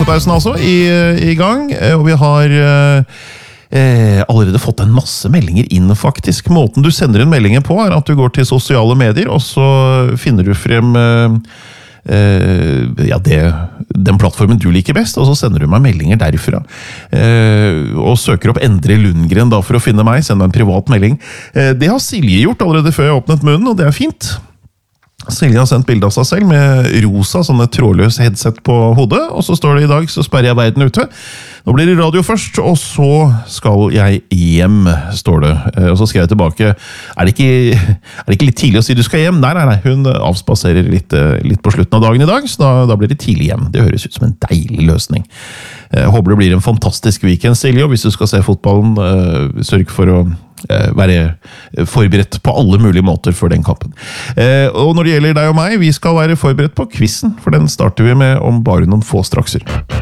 fotballpausen altså i gang, og vi har allerede fått en masse meldinger inn faktisk. Måten du sender inn meldinger på at du går til sosiale medier, og så finner du frem den plattformen du liker best, og så sender du meg meldinger derfra. Og søker opp Endre Lundgren da for å finne meg, send meg en privat melding. Det har Silje gjort allerede før jeg åpnet munnen, og det er fint. Silje har sendt bilde av seg selv med rosa, sånne trådløs headset på hodet, og så står det i dag, så sperrer jeg verden ute. Nå blir det radio først, og så skal jeg hjem, står det. Og så skrev jeg tilbake, er det ikke litt tidlig å si du skal hjem? Nei, hun avspaserer litt på slutten av dagen i dag, så da blir det tidlig hjem. Det høres ut som en deilig løsning. Jeg håper det blir en fantastisk weekend, Silje, og hvis du skal se fotballen, sørg for å være forberedt på alle mulige måter for den kampen. Og når det gjelder deg og meg, vi skal være forberedt på quizen, for den starter vi med om bare noen få strakser.